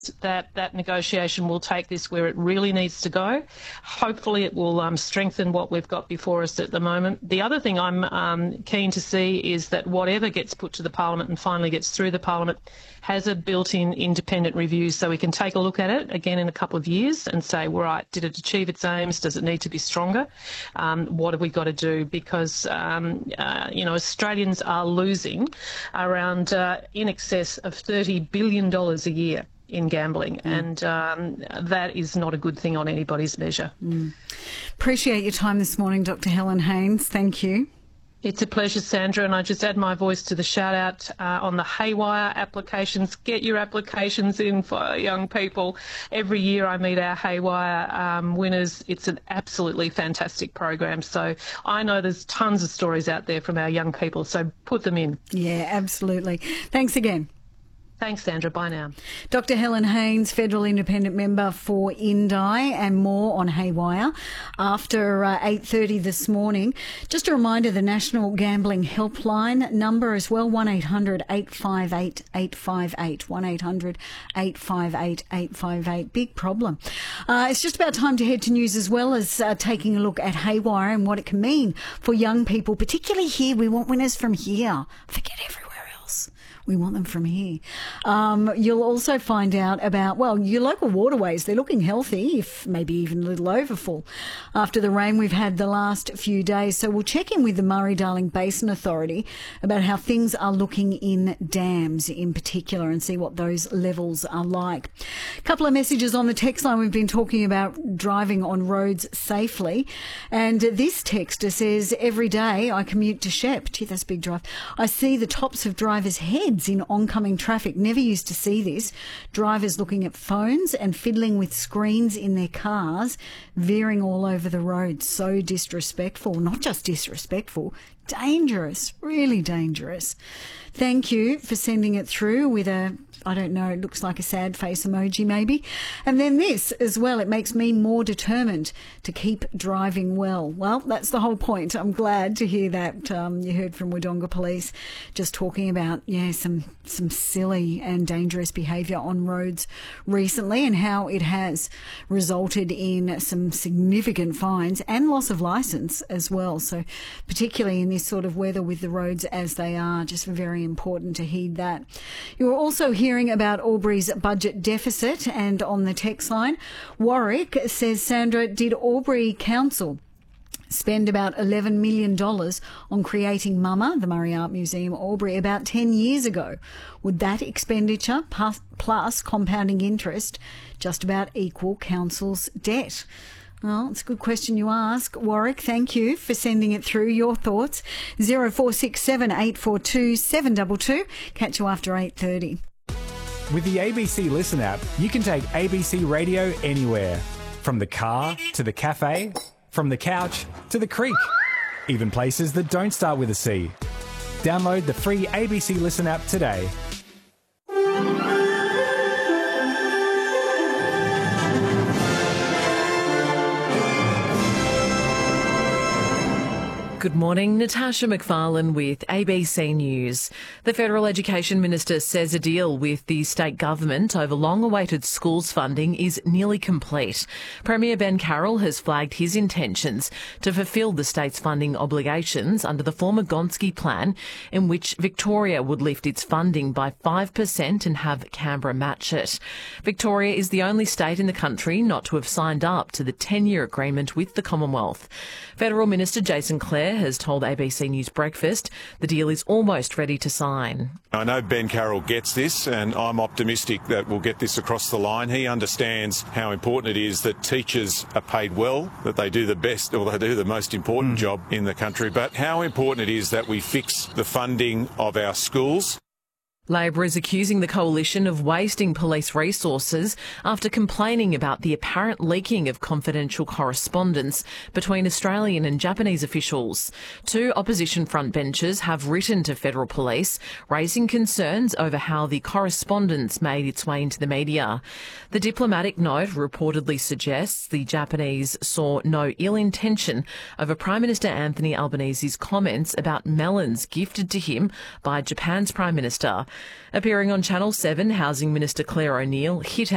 that negotiation will take this where it really needs to go. Hopefully it will strengthen what we've got before us at the moment. The other thing I'm keen to see is that whatever gets put to the Parliament and finally gets through the Parliament has a built-in independent review so we can take a look at it again in a couple of years and say, well, right, did it achieve its aims? Does it need to be stronger? What have we got to do? Because, Australians are losing around in excess of $30 billion a year in gambling, and that is not a good thing on anybody's measure. Appreciate your time this morning, Dr. Helen Haines. Thank you. It's a pleasure, Sandra, and I just add my voice to the shout-out on the Haywire applications. Get your applications in for young people. Every year I meet our Haywire winners. It's an absolutely fantastic program. So I know there's tons of stories out there from our young people, so put them in. Yeah, absolutely. Thanks again. Thanks, Sandra. Bye now. Dr. Helen Haines, Federal Independent Member for Indi, and more on Haywire after 8:30 this morning. Just a reminder, the National Gambling Helpline number as well, 1-800-858-858, 1-800-858-858. Big problem. It's just about time to head to news as well as taking a look at Haywire and what it can mean for young people, particularly here. We want winners from here. Forget everywhere else. We want them from here. You'll also find out about, your local waterways. They're looking healthy, if maybe even a little overfull, after the rain we've had the last few days. So we'll check in with the Murray-Darling Basin Authority about how things are looking in dams in particular and see what those levels are like. A couple of messages on the text line. We've been talking about driving on roads safely. And this texter says, every day I commute to Shep. Gee, that's a big drive. I see the tops of drivers' heads in oncoming traffic. Never used to see this. Drivers looking at phones and fiddling with screens in their cars, veering all over the road. So disrespectful. Not just disrespectful, dangerous, really dangerous. Thank you for sending it through with a, I don't know, it looks like a sad face emoji maybe. And then this as well, it makes me more determined to keep driving well. Well, that's the whole point. I'm glad to hear that. You heard from Wodonga Police just talking about, some silly and dangerous behaviour on roads recently and how it has resulted in some significant fines and loss of licence as well. So particularly in this sort of weather with the roads as they are, just very important to heed that. You're also hearing about Albury's budget deficit, and on the text line, Warwick says, Sandra, did Albury Council spend about $11 million on creating Mama, the Murray Art Museum, Albury, about 10 years ago? Would that expenditure plus compounding interest just about equal council's debt? Well, it's a good question you ask. Warwick, thank you for sending it through. Your thoughts, 0467 842 722. Catch you after 8:30. With the ABC Listen app, you can take ABC Radio anywhere. From the car to the cafe, from the couch to the creek, even places that don't start with a C. Download the free ABC Listen app today. Good morning, Natasha McFarlane with ABC News. The Federal Education Minister says a deal with the state government over long-awaited schools funding is nearly complete. Premier Ben Carroll has flagged his intentions to fulfil the state's funding obligations under the former Gonski plan, in which Victoria would lift its funding by 5% and have Canberra match it. Victoria is the only state in the country not to have signed up to the 10-year agreement with the Commonwealth. Federal Minister Jason Clare has told ABC News Breakfast the deal is almost ready to sign. I know Ben Carroll gets this, and I'm optimistic that we'll get this across the line. He understands how important it is that teachers are paid well, that they do the best or they do the most important job in the country, but how important it is that we fix the funding of our schools. Labor is accusing the coalition of wasting police resources after complaining about the apparent leaking of confidential correspondence between Australian and Japanese officials. Two opposition frontbenchers have written to federal police, raising concerns over how the correspondence made its way into the media. The diplomatic note reportedly suggests the Japanese saw no ill intention over Prime Minister Anthony Albanese's comments about melons gifted to him by Japan's Prime Minister. Appearing on Channel 7, Housing Minister Claire O'Neill hit